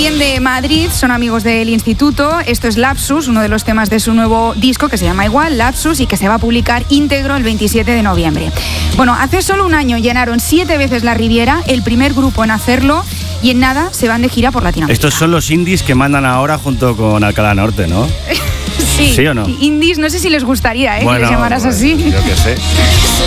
también de Madrid, son amigos del instituto. Esto es Lapsus, uno de los temas de su nuevo disco que se llama igual, Lapsus, y que se va a publicar íntegro el 27 de noviembre. Bueno, hace solo un año llenaron 7 veces la Riviera, el primer grupo en hacerlo, y en nada se van de gira por Latinoamérica. Estos son los indies que mandan ahora junto con Alcalá Norte, ¿no? Sí, ¿Sí o no? Indies, no sé si les gustaría, bueno, que les llamaras así. Yo qué sé.